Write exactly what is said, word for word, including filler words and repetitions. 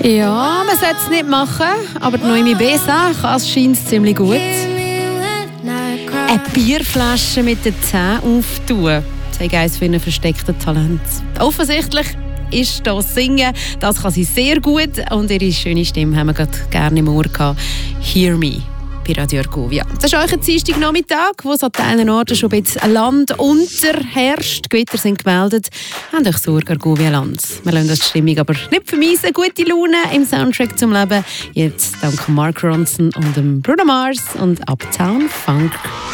Ja, man sollte es nicht machen, aber die Noemi Besa kann es scheint ziemlich gut. Eine Bierflasche mit den Zähnen auftun. Das ist eines für ein verstecktes Talent. Offensichtlich ist das Singen, das kann sie sehr gut und ihre schöne Stimme haben wir gerade gerne im Ohr gehabt. «Hear Me» bei Radio Argovia. Das ist euch ein Dienstagnachmittag, wo es an teilen Orten schon ein bisschen Land unterherrscht. Gewitter sind gemeldet. Habt euch Sorge, Argovia Land. Wir lassen das die Stimmung aber nicht vermissen. Gute Laune im Soundtrack zum Leben. Jetzt dank Mark Ronson und dem Bruno Mars und Uptown Funk.